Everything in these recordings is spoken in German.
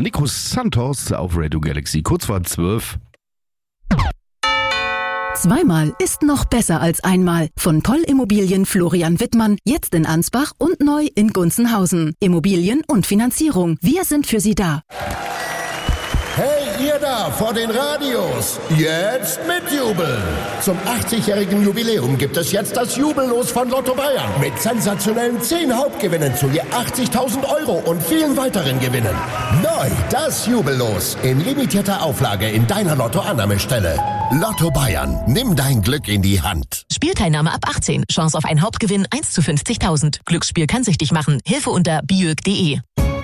Nico Santos auf Radio Galaxy, kurz vor 12. Zweimal ist noch besser als einmal. Von Poll Immobilien Florian Wittmann, jetzt in Ansbach und neu in Gunzenhausen. Immobilien und Finanzierung, wir sind für Sie da. Hey, ihr da vor den Radios, jetzt mitjubeln! Zum 80-jährigen Jubiläum gibt es jetzt das Jubellos von Lotto Bayern. Mit sensationellen 10 Hauptgewinnen zu je 80.000 Euro und vielen weiteren Gewinnen. Neu, das Jubellos in limitierter Auflage in deiner Lotto-Annahmestelle. Lotto Bayern, nimm dein Glück in die Hand. Spielteilnahme ab 18. Chance auf einen Hauptgewinn 1 zu 50.000. Glücksspiel kann süchtig machen. Hilfe unter biög.de.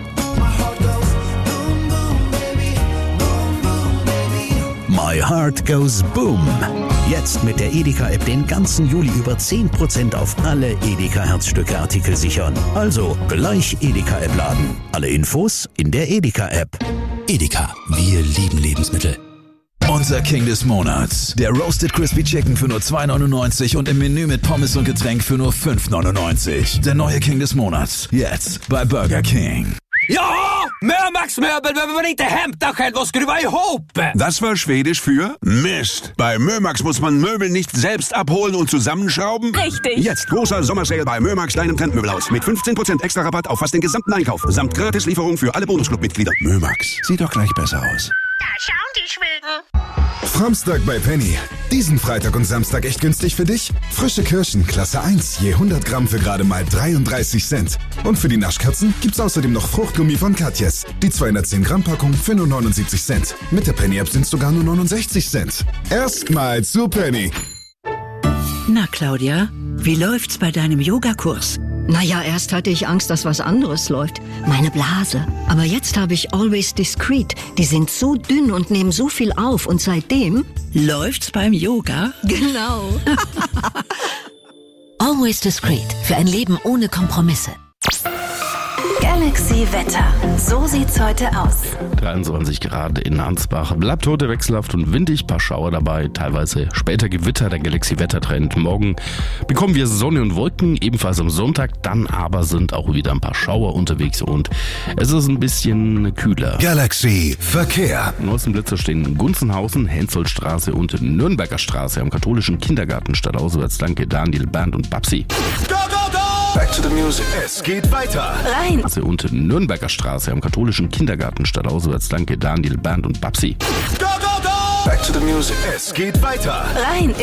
My Heart Goes Boom. Jetzt mit der Edeka-App den ganzen Juli über 10% auf alle Edeka-Herzstücke-Artikel sichern. Also gleich Edeka-App laden. Alle Infos in der Edeka-App. Edeka, wir lieben Lebensmittel. Unser King des Monats. Der Roasted Crispy Chicken für nur 2,99 und im Menü mit Pommes und Getränk für nur 5,99. Der neue King des Monats. Jetzt bei Burger King. Ja, Mömax-Möbel behöver man inte hämta själv och skruva ihop. Das war Schwedisch für Mist. Bei Mömax muss man Möbel nicht selbst abholen und zusammenschrauben. Richtig. Jetzt großer Sommersale bei Mömax, deinem Trendmöbelhaus. Mit 15% extra Rabatt auf fast den gesamten Einkauf. Samt Gratislieferung für alle Bonusclub-Mitglieder. Mömax, sieht doch gleich besser aus. Da schauen die Schweden. Samstag bei Penny. Diesen Freitag und Samstag echt günstig für dich? Frische Kirschen, Klasse 1, je 100 Gramm für gerade mal 33 Cent. Und für die Naschkatzen gibt's außerdem noch Fruchtgummi von Katjes. Die 210 Gramm Packung für nur 79 Cent. Mit der Penny-App sind's sogar nur 69 Cent. Erstmal zu Penny. Na Claudia, wie läuft's bei deinem Yogakurs? Naja, erst hatte ich Angst, dass was anderes läuft. Meine Blase. Aber jetzt habe ich Always Discreet. Die sind so dünn und nehmen so viel auf. Und seitdem... Läuft's beim Yoga? Genau. Always Discreet. Für ein Leben ohne Kompromisse. Galaxy Wetter. So sieht's heute aus. 23 Grad in Ansbach. Bleibt heute wechselhaft und windig. Paar Schauer dabei. Teilweise später Gewitter. Der Galaxy-Wettertrend. Morgen bekommen wir Sonne und Wolken. Ebenfalls am Sonntag. Dann aber sind auch wieder ein paar Schauer unterwegs. Und es ist ein bisschen kühler. Galaxy Verkehr. Die neuesten Blitzer stehen in Gunzenhausen, Hensolstraße und Nürnberger Straße. Am katholischen Kindergarten stadtauswärts. Danke Daniel, Bernd und Babsi. Go, go, go! Back to the music. Es geht weiter. Rein. Und Nürnberger Straße am katholischen Kindergarten stadtauswärts. Danke Daniel, Bernd und Babsi. Go, go, go! Back to the music. Es geht weiter. Rein.